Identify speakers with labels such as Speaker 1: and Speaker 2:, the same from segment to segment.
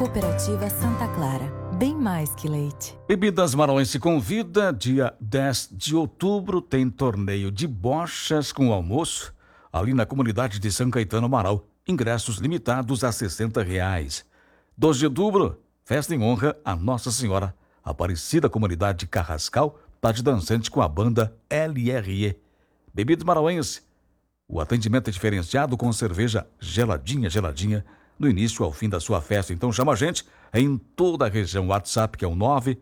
Speaker 1: Cooperativa Santa Clara, bem mais que leite.
Speaker 2: Bebidas Marauense convida, dia 10 de outubro tem torneio de bochas com almoço ali na comunidade de São Caetano Amaral. Ingressos limitados a R$60. 2 de outubro, festa em honra a Nossa Senhora Aparecida, comunidade Carrascal, tarde dançante com a banda LRE. Bebidas Marauense, o atendimento é diferenciado com cerveja geladinha, do início ao fim da sua festa. Então chama a gente em toda a região. WhatsApp que é o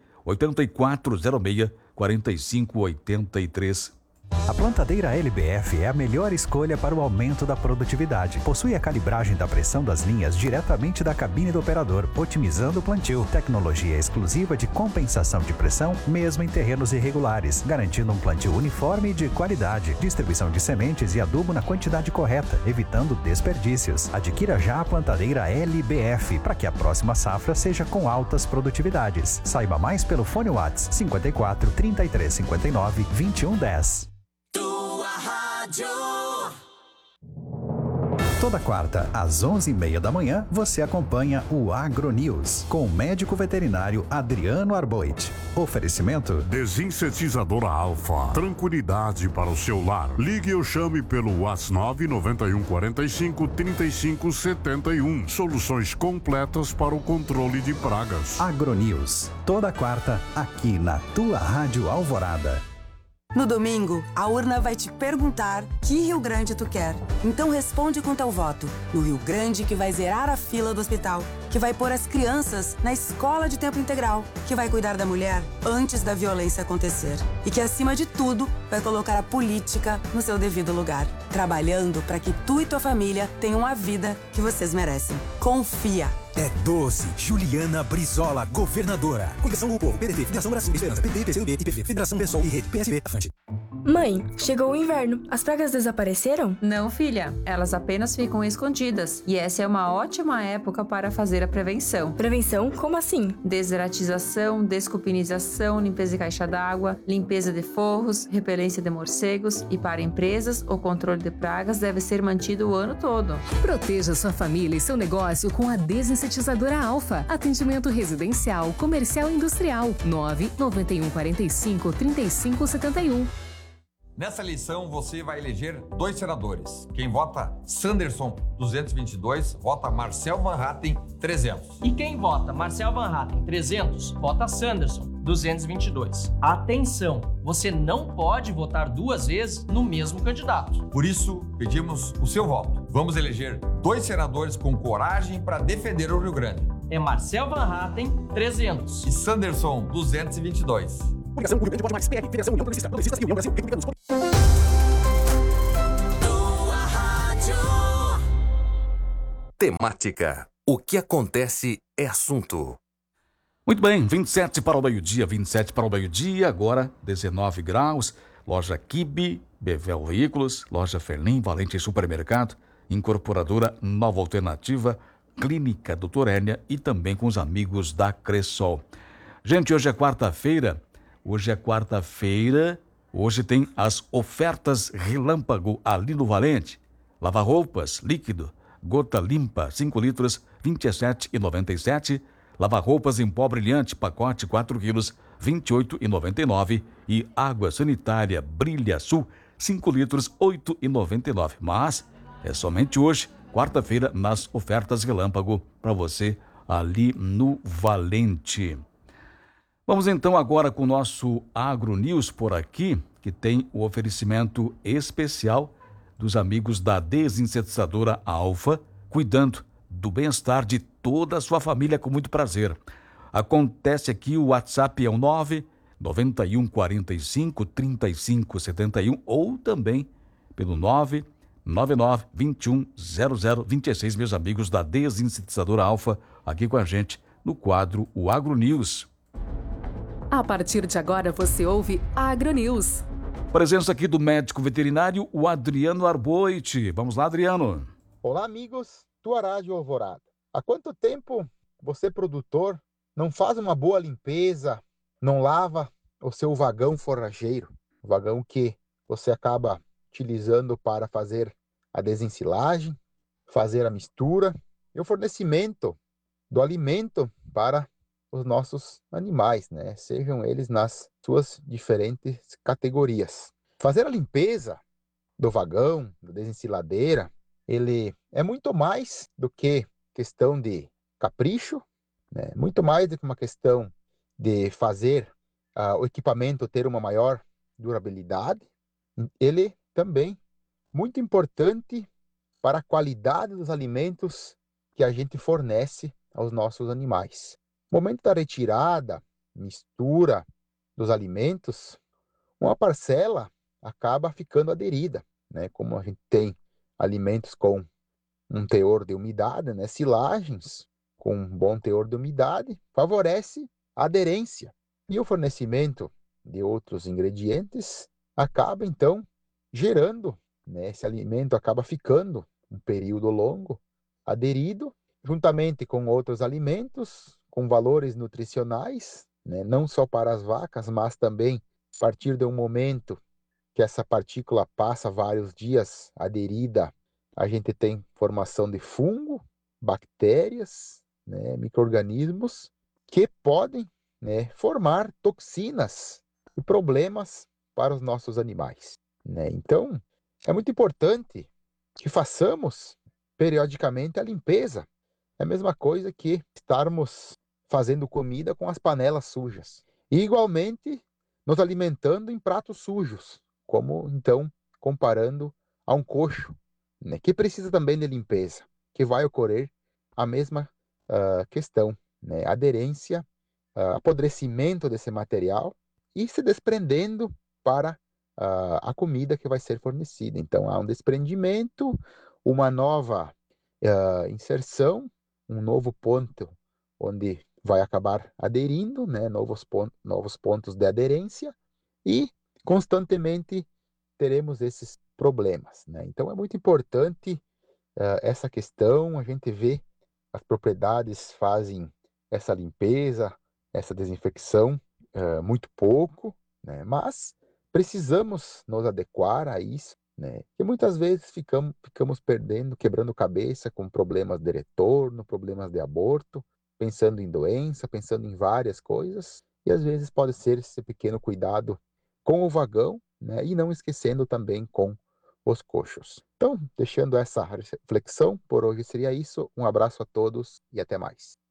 Speaker 2: 98406-4583.
Speaker 3: A plantadeira LBF é a melhor escolha para o aumento da produtividade. Possui a calibragem da pressão das linhas diretamente da cabine do operador, otimizando o plantio. Tecnologia exclusiva de compensação de pressão, mesmo em terrenos irregulares, garantindo um plantio uniforme e de qualidade. Distribuição de sementes e adubo na quantidade correta, evitando desperdícios. Adquira já a plantadeira LBF, para que a próxima safra seja com altas produtividades. Saiba mais pelo fone WhatsApp 54 33 59 21 10. Toda quarta, às 11h30 da manhã, você acompanha o AgroNews, com o médico veterinário Adriano Arboit. Oferecimento:
Speaker 4: Desinsetizadora Alfa. Tranquilidade para o seu lar. Ligue ou chame pelo WhatsApp 991453571. Soluções completas para o controle de pragas.
Speaker 3: AgroNews, toda quarta, aqui na tua Rádio Alvorada.
Speaker 5: No domingo, a urna vai te perguntar que Rio Grande tu quer. Então responde com teu voto. No Rio Grande, que vai zerar a fila do hospital, que vai pôr as crianças na escola de tempo integral, que vai cuidar da mulher antes da violência acontecer e que, acima de tudo, vai colocar a política no seu devido lugar, trabalhando para que tu e tua família tenham a vida que vocês merecem. Confia!
Speaker 6: É 12. Juliana Brizola, governadora. Coligação do Povo, PDT, Federação Brasil Esperança, PDT, PCdoB, IPV, Federação Pessoal e Rede PSB, Afante.
Speaker 7: Mãe, chegou o inverno. As pragas desapareceram?
Speaker 8: Não, filha. Elas apenas ficam escondidas. E essa é uma ótima época para fazer a prevenção.
Speaker 7: Prevenção? Como assim?
Speaker 8: Deseratização, descupinização, limpeza de caixa d'água, limpeza de forros, repelência de morcegos. E para empresas, o controle de pragas deve ser mantido o ano todo.
Speaker 9: Proteja sua família e seu negócio com a Desinsetizadora Alfa. Atendimento residencial, comercial e industrial. 991453571.
Speaker 10: Nessa eleição, você vai eleger 2 senadores. Quem vota Sanderson, 222, vota Marcel Van Hatten, 300.
Speaker 11: E quem vota Marcel Van Hatten, 300, vota Sanderson, 222. Atenção, você não pode votar 2 vezes no mesmo candidato.
Speaker 10: Por isso, pedimos o seu voto. Vamos eleger 2 senadores com coragem para defender o Rio Grande.
Speaker 11: É Marcel Van Hatten, 300.
Speaker 10: E Sanderson, 222.
Speaker 6: Coligação Rio Grande pode mais, PR, Federação União Progressista, Progressistas e União Brasil, Republicanos.
Speaker 12: Temática. O que acontece é assunto.
Speaker 2: Muito bem, 27 para o meio-dia, agora 19 graus. Loja Kibe, Bevel Veículos, Loja Ferlim, Valente Supermercado, Incorporadora Nova Alternativa, Clínica Doutor Hérnia e também com os amigos da Cressol. Gente, hoje é quarta-feira, hoje tem as ofertas relâmpago ali no Valente. Lava-roupas líquido, gota limpa, 5 litros, R$ 27,97. Lava-roupas em pó brilhante, pacote 4 quilos, R$ 28,99. E água sanitária Brilha Sul, 5 litros, R$ 8,99. Mas é somente hoje, quarta-feira, nas ofertas relâmpago para você ali no Valente. Vamos então agora com o nosso AgroNews por aqui, que tem o oferecimento especial dos amigos da Desinsetizadora Alfa, cuidando do bem-estar de toda a sua família com muito prazer. Acontece aqui, o WhatsApp é o 991453571 ou também pelo 999210026, meus amigos da Desinsetizadora Alfa, aqui com a gente no quadro O AgroNews.
Speaker 9: A partir de agora você ouve AgroNews.
Speaker 2: Presença aqui do médico veterinário, o Adriano Arboit. Vamos lá, Adriano.
Speaker 13: Olá, amigos, tua Rádio Alvorada. Há quanto tempo você, produtor, não faz uma boa limpeza, não lava o seu vagão forrageiro, o vagão que você acaba utilizando para fazer a desensilagem, fazer a mistura e o fornecimento do alimento para os nossos animais, né? Sejam eles nas suas diferentes categorias. Fazer a limpeza do vagão, da desensiladeira, ele é muito mais do que questão de capricho, né? Muito mais do que uma questão de fazer o equipamento ter uma maior durabilidade. Ele também muito importante para a qualidade dos alimentos que a gente fornece aos nossos animais. No momento da retirada, mistura dos alimentos, uma parcela acaba ficando aderida, né? Como a gente tem alimentos com um teor de umidade, né? Silagens com um bom teor de umidade, favorece a aderência. E o fornecimento de outros ingredientes acaba, então, gerando, né? Esse alimento acaba ficando um período longo aderido, juntamente com outros alimentos, com valores nutricionais, né? Não só para as vacas, mas também a partir de um momento que essa partícula passa vários dias aderida, a gente tem formação de fungo, bactérias, né? Micro-organismos que podem, né? Formar toxinas e problemas para os nossos animais, né? Então, é muito importante que façamos periodicamente a limpeza. É a mesma coisa que estarmos fazendo comida com as panelas sujas. E, igualmente, nos alimentando em pratos sujos, como, então, comparando a um coxo, né, que precisa também de limpeza, que vai ocorrer a mesma questão, né, aderência, apodrecimento desse material e se desprendendo para a comida que vai ser fornecida. Então, há um desprendimento, uma nova inserção, um novo ponto onde vai acabar aderindo, né, novos pontos de aderência, e constantemente teremos esses problemas, né? Então, é muito importante essa questão. A gente vê as propriedades fazem essa limpeza, essa desinfecção muito pouco, né? Mas precisamos nos adequar a isso, né? E muitas vezes ficamos perdendo, quebrando cabeça com problemas de retorno, problemas de aborto, pensando em doença, pensando em várias coisas, e às vezes pode ser esse pequeno cuidado com o vagão, né? E não esquecendo também com os coxos. Então, deixando essa reflexão, por hoje seria isso. Um abraço a todos e até mais.